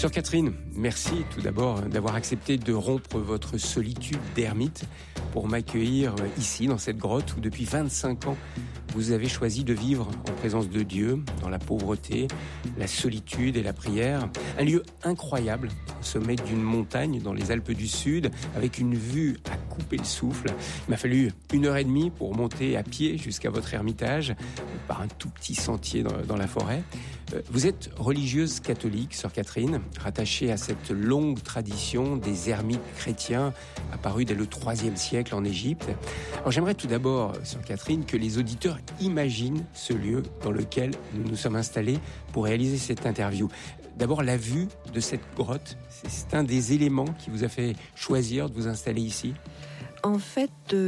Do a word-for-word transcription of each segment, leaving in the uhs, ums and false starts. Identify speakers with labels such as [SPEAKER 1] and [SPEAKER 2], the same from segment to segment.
[SPEAKER 1] Sœur Catherine, merci tout d'abord d'avoir accepté de rompre votre solitude d'ermite pour m'accueillir ici, dans cette grotte où depuis vingt-cinq ans, vous avez choisi de vivre en présence de Dieu, dans la pauvreté, la solitude et la prière. Un lieu incroyable, au sommet d'une montagne dans les Alpes du Sud, avec une vue à couper le souffle. Il m'a fallu une heure et demie pour monter à pied jusqu'à votre ermitage, par un tout petit sentier dans, dans la forêt. Vous êtes religieuse catholique, Sœur Catherine, rattachée à cette longue tradition des ermites chrétiens apparus dès le troisième siècle en Égypte. Alors j'aimerais tout d'abord, Sœur Catherine, que les auditeurs imaginent ce lieu dans lequel nous nous sommes installés pour réaliser cette interview. D'abord, la vue de cette grotte, c'est un des éléments qui vous a fait choisir de vous installer ici ?
[SPEAKER 2] En fait,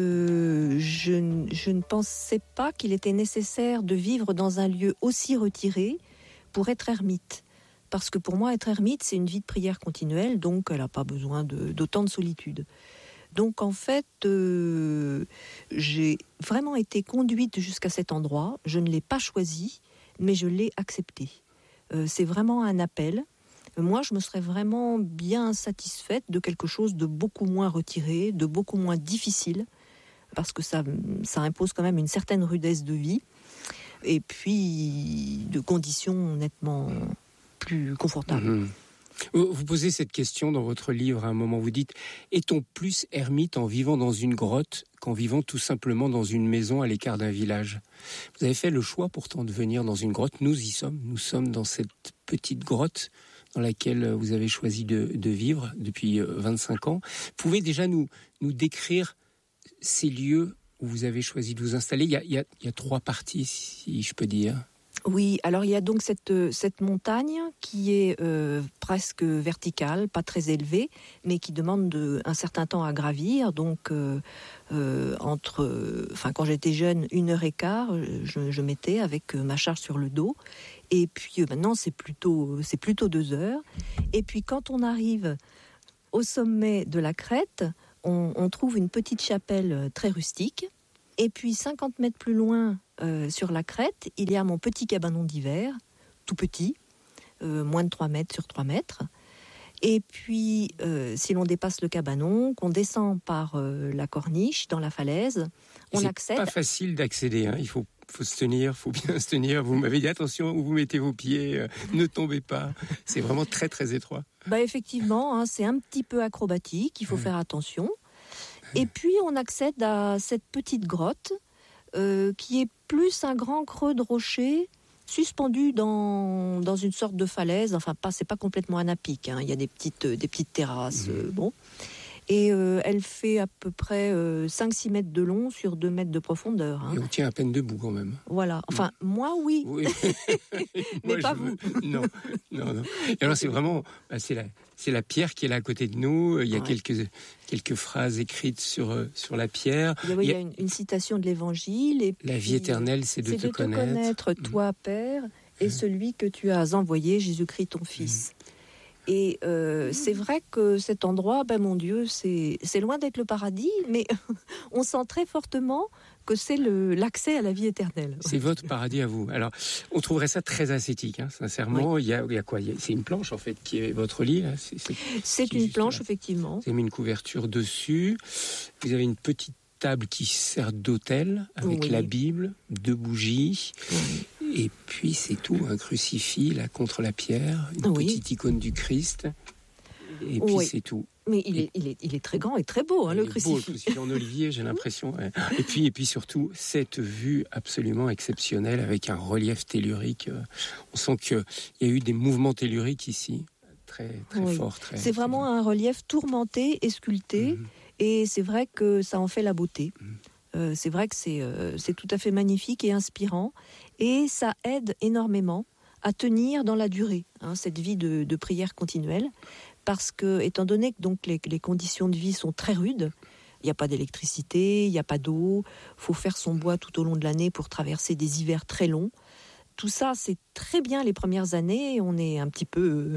[SPEAKER 2] euh, je, je ne pensais pas qu'il était nécessaire de vivre dans un lieu aussi retiré pour être ermite. Parce que pour moi, être ermite, c'est une vie de prière continuelle, donc elle n'a pas besoin de, d'autant de solitude. Donc en fait, euh, j'ai vraiment été conduite jusqu'à cet endroit. Je ne l'ai pas choisi, mais je l'ai accepté. Euh, c'est vraiment un appel. Moi, je me serais vraiment bien satisfaite de quelque chose de beaucoup moins retiré, de beaucoup moins difficile, parce que ça, ça impose quand même une certaine rudesse de vie, et puis de conditions nettement plus confortables.
[SPEAKER 1] Mmh. Vous posez cette question dans votre livre à un moment, vous dites « Est-on plus ermite en vivant dans une grotte qu'en vivant tout simplement dans une maison à l'écart d'un village ?» Vous avez fait le choix pourtant de venir dans une grotte, nous y sommes, nous sommes dans cette petite grotte dans laquelle vous avez choisi de, de vivre depuis vingt-cinq ans. Vous pouvez déjà nous, nous décrire ces lieux où vous avez choisi de vous installer. Il y a, il y a, il y a trois parties, si je peux dire.
[SPEAKER 2] Oui, alors il y a donc cette, cette montagne qui est euh, presque verticale, pas très élevée, mais qui demande de, un certain temps à gravir. Donc, euh, euh, entre, enfin, quand j'étais jeune, une heure et quart, je, je mettais avec ma charge sur le dos. Et puis euh, maintenant, c'est plutôt, c'est plutôt deux heures. Et puis quand on arrive au sommet de la crête, on, on trouve une petite chapelle très rustique. Et puis cinquante mètres plus loin, euh, sur la crête, il y a mon petit cabanon d'hiver, tout petit, euh, moins de trois mètres sur trois mètres. Et puis, euh, si l'on dépasse le cabanon, qu'on descend par euh, la corniche, dans la falaise, on
[SPEAKER 1] c'est
[SPEAKER 2] accède...
[SPEAKER 1] C'est pas facile d'accéder, hein. Il faut, faut se tenir, il faut bien se tenir. Vous m'avez dit, attention où vous mettez vos pieds, euh, ne tombez pas. C'est vraiment très très étroit.
[SPEAKER 2] Bah effectivement, hein, c'est un petit peu acrobatique, il faut ouais. faire attention. Et puis on accède à cette petite grotte euh, qui est plus un grand creux de rocher suspendu dans, dans une sorte de falaise. Enfin, pas, c'est pas complètement un apic, hein. Il y a des petites, des petites terrasses. Mmh. Euh, bon. Et euh, elle fait à peu près euh, cinq six mètres de long sur deux mètres de profondeur. Hein.
[SPEAKER 1] Et on tient à peine debout quand même.
[SPEAKER 2] Voilà. Enfin, mmh. moi, oui.
[SPEAKER 1] oui.
[SPEAKER 2] Mais
[SPEAKER 1] moi,
[SPEAKER 2] pas
[SPEAKER 1] je
[SPEAKER 2] vous.
[SPEAKER 1] Veux... Non, non, non. Et alors, c'est vraiment... Bah, c'est, la, c'est la pierre qui est là à côté de nous. Il y a ouais. quelques, quelques phrases écrites sur, sur la pierre.
[SPEAKER 2] Il y a, oui, il y a une, une citation de l'Évangile. Et
[SPEAKER 1] la vie éternelle, c'est de,
[SPEAKER 2] c'est
[SPEAKER 1] te,
[SPEAKER 2] de
[SPEAKER 1] connaître.
[SPEAKER 2] te connaître, toi, Père, et mmh. celui que tu as envoyé, Jésus-Christ, ton Fils. Mmh. Et euh, c'est vrai que cet endroit, ben mon Dieu, c'est, c'est loin d'être le paradis, mais on sent très fortement que c'est le, l'accès à la vie éternelle.
[SPEAKER 1] C'est votre paradis à vous. Alors, on trouverait ça très ascétique, hein, sincèrement. Oui. Il, y a, il y a quoi il y a, c'est une planche, en fait, qui est votre lit. Là. C'est, c'est,
[SPEAKER 2] c'est une planche, là. Effectivement.
[SPEAKER 1] Vous avez mis une couverture dessus. Vous avez une petite table qui sert d'autel, avec oui. la Bible, deux bougies. Oui. Et puis c'est tout, un crucifix là contre la pierre, une oui. petite icône du Christ. Et puis oui. c'est tout.
[SPEAKER 2] Mais il est, il est, il est très grand et très beau, hein, le crucifix.
[SPEAKER 1] Beau, le crucifix en olivier, j'ai l'impression. Ouais. Et puis, et puis surtout cette vue absolument exceptionnelle avec un relief tellurique. On sent qu'il y a eu des mouvements telluriques ici, très, très oui. forts. Très,
[SPEAKER 2] c'est vraiment très... un relief tourmenté et sculpté, mmh. et c'est vrai que ça en fait la beauté. Mmh. Euh, c'est vrai que c'est, euh, c'est tout à fait magnifique et inspirant, et ça aide énormément à tenir dans la durée, hein, cette vie de, de prière continuelle, parce que, étant donné que donc, les, les conditions de vie sont très rudes, il n'y a pas d'électricité, il n'y a pas d'eau, il faut faire son bois tout au long de l'année pour traverser des hivers très longs. Tout ça, c'est très bien les premières années, on est un petit peu euh,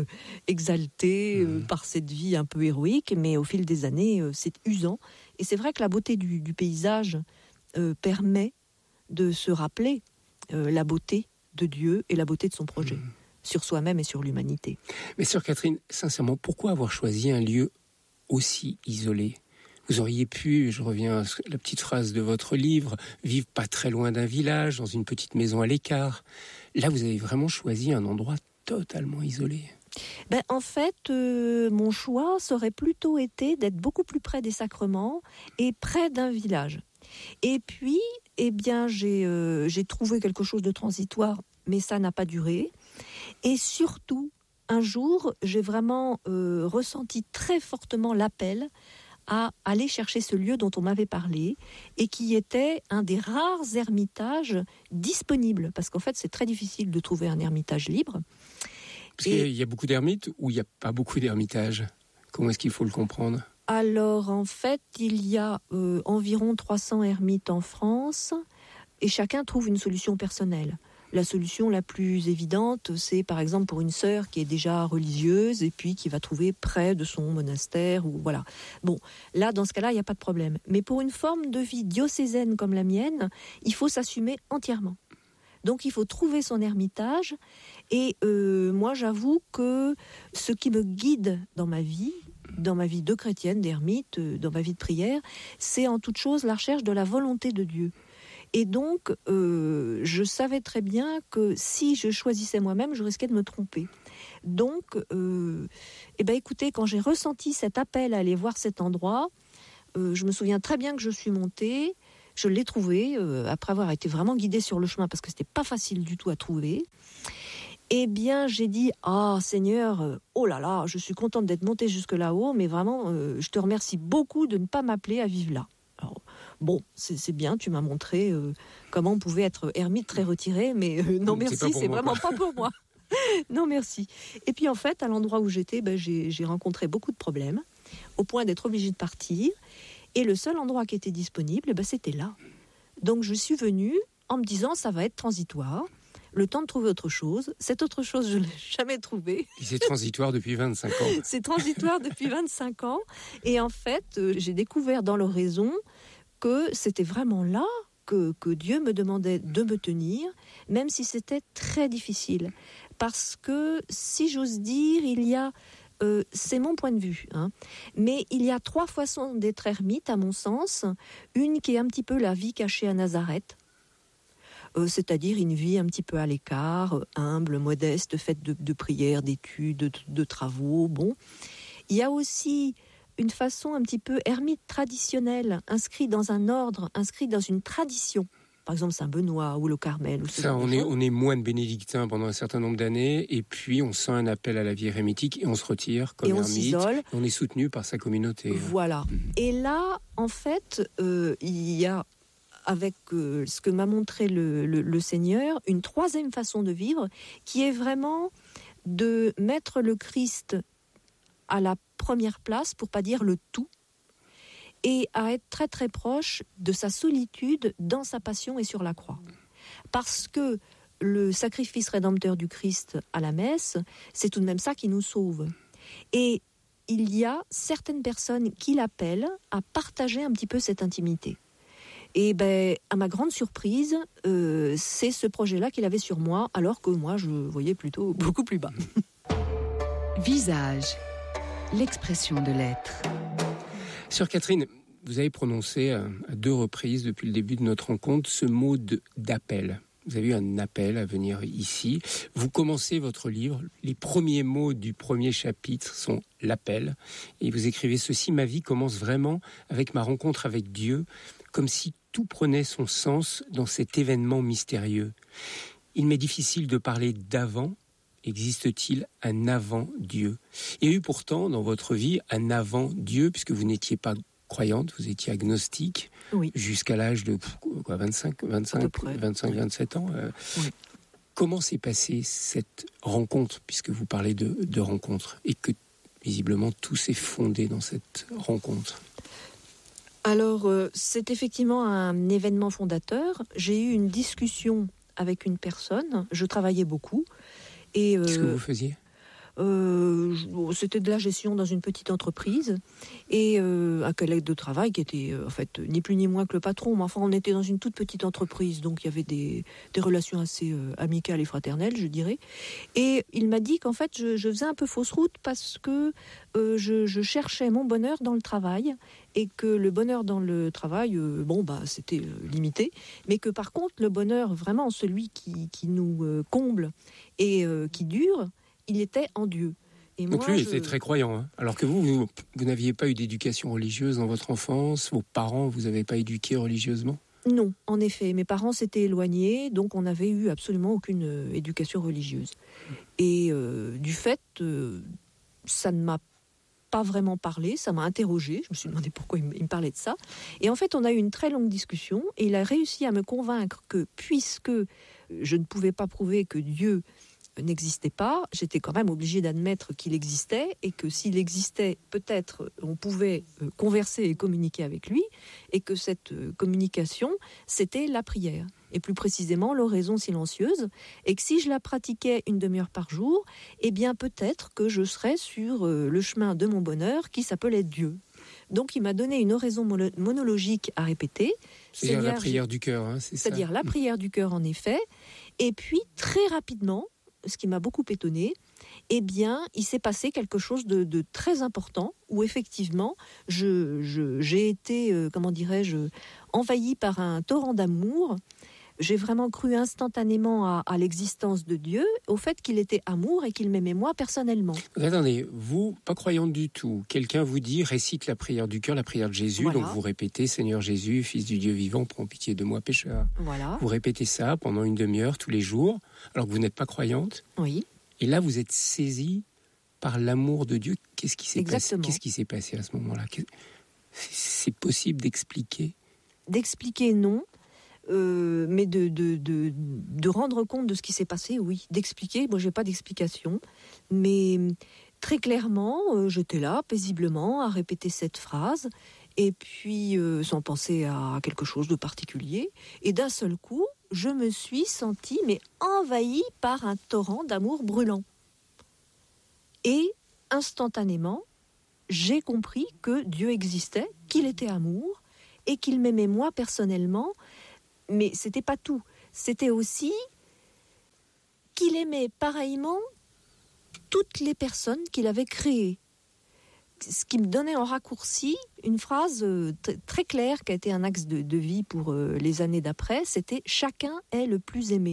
[SPEAKER 2] exalté euh, par cette vie un peu héroïque, mais au fil des années, euh, c'est usant. Et c'est vrai que la beauté du, du paysage euh, permet de se rappeler euh, la beauté de Dieu et la beauté de son projet. Mmh. sur soi-même et sur l'humanité.
[SPEAKER 1] Mais sœur Catherine, sincèrement, pourquoi avoir choisi un lieu aussi isolé ? Vous auriez pu, je reviens à la petite phrase de votre livre, vivre pas très loin d'un village, dans une petite maison à l'écart. Là, vous avez vraiment choisi un endroit totalement isolé.
[SPEAKER 2] Ben, en fait, euh, mon choix serait plutôt été d'être beaucoup plus près des sacrements et près d'un village. Et puis, eh bien, j'ai, euh, j'ai trouvé quelque chose de transitoire, mais ça n'a pas duré. Et surtout, un jour, j'ai vraiment euh, ressenti très fortement l'appel à aller chercher ce lieu dont on m'avait parlé et qui était un des rares ermitages disponibles. Parce qu'en fait, c'est très difficile de trouver un ermitage libre.
[SPEAKER 1] Parce et... qu'il y a beaucoup d'ermites ou il n'y a pas beaucoup d'ermitages ? Comment est-ce qu'il faut le comprendre ?
[SPEAKER 2] Alors, en fait, il y a euh, environ trois cents ermites en France et chacun trouve une solution personnelle. La solution la plus évidente, c'est par exemple pour une sœur qui est déjà religieuse et puis qui va trouver près de son monastère ou voilà. Bon, là, dans ce cas-là, il n'y a pas de problème. Mais pour une forme de vie diocésaine comme la mienne, il faut s'assumer entièrement. Donc, il faut trouver son ermitage. Et euh, moi, j'avoue que ce qui me guide dans ma vie, dans ma vie de chrétienne, d'ermite, dans ma vie de prière, c'est en toute chose la recherche de la volonté de Dieu. Et donc, euh, je savais très bien que si je choisissais moi-même, je risquais de me tromper. Donc, euh, eh ben, écoutez, quand j'ai ressenti cet appel à aller voir cet endroit, euh, je me souviens très bien que je suis montée, je l'ai trouvé, euh, après avoir été vraiment guidée sur le chemin, parce que c'était pas facile du tout à trouver. Eh bien, j'ai dit, ah Seigneur, oh là là, je suis contente d'être montée jusque là-haut, mais vraiment, euh, je te remercie beaucoup de ne pas m'appeler à vivre là. Alors, bon, c'est, c'est bien, tu m'as montré euh, comment on pouvait être ermite très retiré, mais euh, non merci, c'est, c'est moi, vraiment quoi. Pas pour moi. Non merci. Et puis en fait, à l'endroit où j'étais, ben, j'ai, j'ai rencontré beaucoup de problèmes, au point d'être obligée de partir. Et le seul endroit qui était disponible, ben, c'était là. Donc je suis venue en me disant, ça va être transitoire. Le temps de trouver autre chose. Cette autre chose, je ne l'ai jamais trouvée.
[SPEAKER 1] Et c'est transitoire depuis vingt-cinq ans.
[SPEAKER 2] C'est transitoire depuis vingt-cinq ans. Et en fait, euh, j'ai découvert dans l'oraison que c'était vraiment là que, que Dieu me demandait de me tenir, même si c'était très difficile. Parce que, si j'ose dire, il y a... Euh, c'est mon point de vue, hein, mais il y a trois façons d'être ermite, à mon sens. Une qui est un petit peu la vie cachée à Nazareth, Euh, c'est-à-dire une vie un petit peu à l'écart, euh, humble, modeste, faite de, de prières, d'études, de, de travaux. Bon, il y a aussi une façon un petit peu ermite traditionnelle, inscrite dans un ordre, inscrite dans une tradition. Par exemple, Saint-Benoît ou le Carmel. Ou
[SPEAKER 1] Ça, on est, on est moine bénédictin pendant un certain nombre d'années, et puis on sent un appel à la vie érémitique et on se retire comme
[SPEAKER 2] et on
[SPEAKER 1] ermite.
[SPEAKER 2] S'isole.
[SPEAKER 1] On est soutenu par sa communauté.
[SPEAKER 2] Voilà. Mmh. Et là, en fait, euh, il y a avec euh, ce que m'a montré le, le, le Seigneur, une troisième façon de vivre, qui est vraiment de mettre le Christ à la première place, pour pas dire le tout, et à être très très proche de sa solitude dans sa passion et sur la croix. Parce que le sacrifice rédempteur du Christ à la messe, c'est tout de même ça qui nous sauve. Et il y a certaines personnes qui l'appellent à partager un petit peu cette intimité. Et ben, à ma grande surprise, euh, c'est ce projet-là qu'il avait sur moi, alors que moi, je voyais plutôt beaucoup plus bas.
[SPEAKER 3] Visage, l'expression de l'être.
[SPEAKER 1] Sœur Catherine, vous avez prononcé à deux reprises depuis le début de notre rencontre ce mot de, d'appel. Vous avez eu un appel à venir ici. Vous commencez votre livre. Les premiers mots du premier chapitre sont l'appel. Et vous écrivez ceci: ma vie commence vraiment avec ma rencontre avec Dieu, comme si tout prenait son sens dans cet événement mystérieux. Il m'est difficile de parler d'avant. Existe-t-il un avant-Dieu ? Il y a eu pourtant dans votre vie un avant-Dieu, puisque vous n'étiez pas croyante, vous étiez agnostique,
[SPEAKER 2] oui.
[SPEAKER 1] Jusqu'à l'âge de quoi, vingt-cinq, vingt-cinq, vingt-cinq, oui. vingt-sept ans. Euh, oui. Comment s'est passée cette rencontre, puisque vous parlez de, de rencontre, et que visiblement tout s'est fondé dans cette rencontre ?
[SPEAKER 2] Alors, euh, c'est effectivement un événement fondateur. J'ai eu une discussion avec une personne, je travaillais beaucoup. Et, euh,
[SPEAKER 1] Qu'est-ce que vous faisiez ?
[SPEAKER 2] Euh, c'était de la gestion dans une petite entreprise et euh, un collègue de travail qui était euh, en fait ni plus ni moins que le patron, mais enfin on était dans une toute petite entreprise, donc il y avait des, des relations assez euh, amicales et fraternelles, je dirais. Et il m'a dit qu'en fait je, je faisais un peu fausse route parce que euh, je, je cherchais mon bonheur dans le travail et que le bonheur dans le travail, euh, bon bah c'était euh, limité, mais que par contre le bonheur vraiment celui qui, qui nous euh, comble et euh, qui dure, il était en Dieu. Et
[SPEAKER 1] Donc
[SPEAKER 2] moi,
[SPEAKER 1] lui, il
[SPEAKER 2] je...
[SPEAKER 1] était très croyant. Hein. Alors que vous, vous, vous n'aviez pas eu d'éducation religieuse dans votre enfance. Vos parents, vous n'avez pas éduqué religieusement ?
[SPEAKER 2] Non, en effet. Mes parents s'étaient éloignés, donc on n'avait eu absolument aucune euh, éducation religieuse. Et euh, du fait, euh, ça ne m'a pas vraiment parlé, ça m'a interrogée. Je me suis demandé pourquoi il me, il me parlait de ça. Et en fait, on a eu une très longue discussion et il a réussi à me convaincre que puisque je ne pouvais pas prouver que Dieu n'existait pas, j'étais quand même obligée d'admettre qu'il existait et que s'il existait, peut-être on pouvait converser et communiquer avec lui et que cette communication, c'était la prière et plus précisément l'oraison silencieuse et que si je la pratiquais une demi-heure par jour, eh bien peut-être que je serais sur le chemin de mon bonheur qui s'appelait Dieu. Donc il m'a donné une oraison monologique à répéter.
[SPEAKER 1] C'est-à-dire la prière du cœur, hein, c'est ça.
[SPEAKER 2] C'est-à-dire la prière du cœur en effet. Et puis très rapidement, ce qui m'a beaucoup étonnée, eh bien, il s'est passé quelque chose de, de très important où effectivement, je, je, j'ai été, euh, comment dirais-je, envahie par un torrent d'amour. J'ai vraiment cru instantanément à, à l'existence de Dieu, au fait qu'il était amour et qu'il m'aimait moi personnellement.
[SPEAKER 1] Attendez, vous, pas croyante du tout, quelqu'un vous dit, récite la prière du cœur, la prière de Jésus, voilà. Donc vous répétez, Seigneur Jésus, Fils du Dieu vivant, prends pitié de moi, pécheur.
[SPEAKER 2] Voilà.
[SPEAKER 1] Vous répétez ça pendant une demi-heure tous les jours, alors que vous n'êtes pas croyante.
[SPEAKER 2] Oui.
[SPEAKER 1] Et là, vous êtes saisie par l'amour de Dieu. Qu'est-ce qui s'est
[SPEAKER 2] Exactement.
[SPEAKER 1] passé ? Qu'est-ce qui s'est passé à ce moment-là ? C'est possible d'expliquer ?
[SPEAKER 2] D'expliquer, non. Euh, mais de, de, de, de rendre compte de ce qui s'est passé, oui. D'expliquer, moi j'ai pas d'explication, mais très clairement, euh, j'étais là paisiblement à répéter cette phrase, et puis euh, sans penser à quelque chose de particulier, et d'un seul coup, je me suis sentie mais envahie par un torrent d'amour brûlant. Et instantanément, j'ai compris que Dieu existait, qu'il était amour, et qu'il m'aimait moi personnellement. Mais c'était pas tout. C'était aussi qu'il aimait pareillement toutes les personnes qu'il avait créées. Ce qui me donnait en raccourci une phrase t- très claire qui a été un axe de, de vie pour euh, les années d'après, c'était « Chacun est le plus aimé ».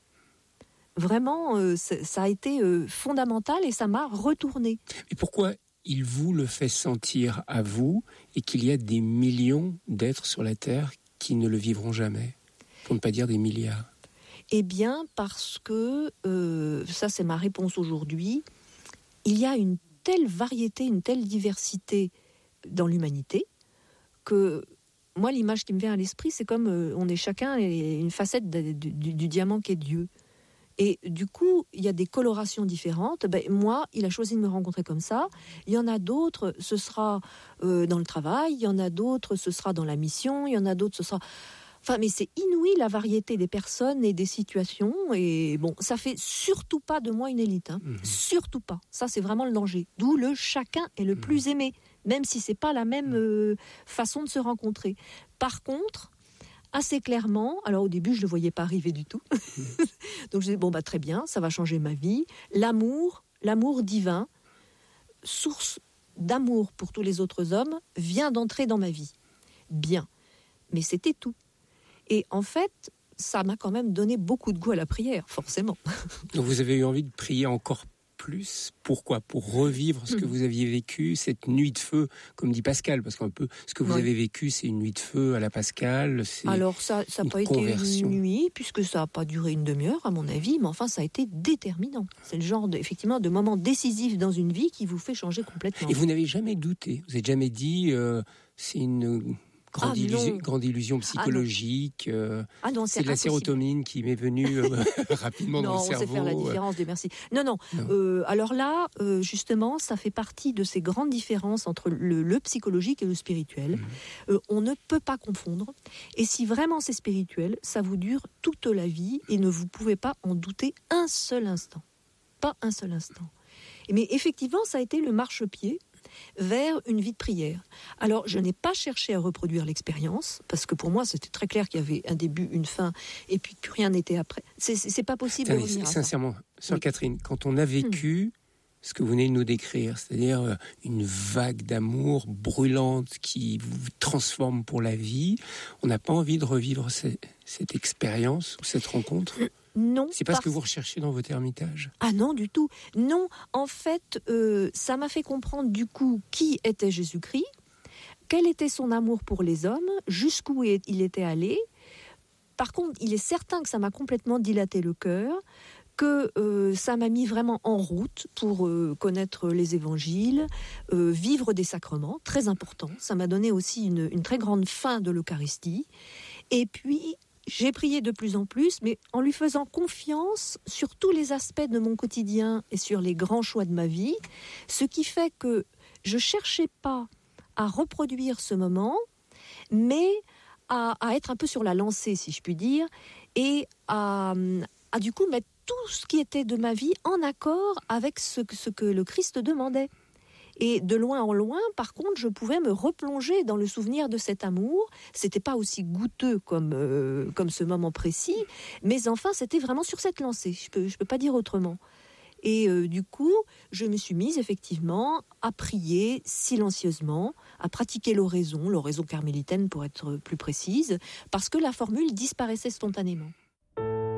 [SPEAKER 2] Vraiment, euh, ça a été euh, fondamental et ça m'a retourné.
[SPEAKER 1] Et pourquoi il vous le fait sentir à vous et qu'il y a des millions d'êtres sur la Terre qui ne le vivront jamais, pour ne pas dire des milliards?
[SPEAKER 2] Eh bien, parce que, euh, ça c'est ma réponse aujourd'hui, il y a une telle variété, une telle diversité dans l'humanité, que moi l'image qui me vient à l'esprit, c'est comme euh, on est chacun une facette de, de, du, du diamant qu'est Dieu. Et du coup, il y a des colorations différentes. Ben, moi, il a choisi de me rencontrer comme ça. Il y en a d'autres, ce sera euh, dans le travail. Il y en a d'autres, ce sera dans la mission. Il y en a d'autres, ce sera... Enfin, mais c'est inouï la variété des personnes et des situations. Et bon, ça fait surtout pas de moi une élite. Hein. Mmh. Surtout pas. Ça, c'est vraiment le danger. D'où le chacun est le mmh. plus aimé, même si c'est pas la même euh, façon de se rencontrer. Par contre... assez clairement, alors au début je ne le voyais pas arriver du tout, donc je disais bon bah très bien, ça va changer ma vie, l'amour, l'amour divin, source d'amour pour tous les autres hommes, vient d'entrer dans ma vie, bien, mais c'était tout, et en fait ça m'a quand même donné beaucoup de goût à la prière, forcément.
[SPEAKER 1] Donc vous avez eu envie de prier encore plus, pourquoi ? Pour revivre ce que vous aviez vécu, cette nuit de feu, comme dit Pascal, parce qu'un peu, ce que vous oui. avez vécu, c'est une nuit de feu à la Pascal. C'est
[SPEAKER 2] Alors ça n'a pas
[SPEAKER 1] conversion.
[SPEAKER 2] été une nuit, puisque ça n'a pas duré une demi-heure, à mon avis, mais enfin ça a été déterminant. C'est le genre, de, effectivement, de moment décisif dans une vie qui vous fait changer complètement.
[SPEAKER 1] Et vous n'avez jamais douté, vous n'avez jamais dit, euh, c'est une... Grande, ah, illusion, grande illusion psychologique. Ah, euh,
[SPEAKER 2] ah non, c'est,
[SPEAKER 1] c'est de la sérotonine qui m'est venue euh, rapidement
[SPEAKER 2] non,
[SPEAKER 1] dans le cerveau.
[SPEAKER 2] Non, on sait faire la différence, Dieu merci. Non, non. non. Euh, alors là, euh, justement, ça fait partie de ces grandes différences entre le, le psychologique et le spirituel. Mmh. Euh, on ne peut pas confondre. Et si vraiment c'est spirituel, ça vous dure toute la vie et ne vous pouvez pas en douter un seul instant. Pas un seul instant. Mais effectivement, ça a été le marchepied vers une vie de prière. Alors, je n'ai pas cherché à reproduire l'expérience, parce que pour moi, c'était très clair qu'il y avait un début, une fin, et puis que rien n'était après. C'est, c'est pas possible
[SPEAKER 1] Attendez,
[SPEAKER 2] de revenir à ça.
[SPEAKER 1] Sincèrement, sœur
[SPEAKER 2] Oui.
[SPEAKER 1] Catherine, quand on a vécu
[SPEAKER 2] Hmm.
[SPEAKER 1] ce que vous venez de nous décrire, c'est-à-dire une vague d'amour brûlante qui vous transforme pour la vie, on n'a pas envie de revivre cette, cette expérience ou cette rencontre?
[SPEAKER 2] Non.
[SPEAKER 1] C'est pas ce
[SPEAKER 2] parce...
[SPEAKER 1] que vous recherchez dans votre ermitage?
[SPEAKER 2] Ah non, du tout. Non, en fait, euh, ça m'a fait comprendre du coup qui était Jésus-Christ, quel était son amour pour les hommes, jusqu'où il était allé. Par contre, il est certain que ça m'a complètement dilaté le cœur, que euh, ça m'a mis vraiment en route pour euh, connaître les évangiles, euh, vivre des sacrements, très important. Ça m'a donné aussi une, une très grande faim de l'Eucharistie. Et puis, j'ai prié de plus en plus, mais en lui faisant confiance sur tous les aspects de mon quotidien et sur les grands choix de ma vie, ce qui fait que je ne cherchais pas à reproduire ce moment, mais à, à être un peu sur la lancée, si je puis dire, et à, à du coup mettre tout ce qui était de ma vie en accord avec ce, ce que le Christ demandait. Et de loin en loin, par contre, je pouvais me replonger dans le souvenir de cet amour. C'était pas aussi goûteux comme, euh, comme ce moment précis, mais enfin, c'était vraiment sur cette lancée. Je peux, je peux pas dire autrement. Et euh, du coup, je me suis mise effectivement à prier silencieusement, à pratiquer l'oraison, l'oraison carmélitaine pour être plus précise, parce que la formule disparaissait spontanément.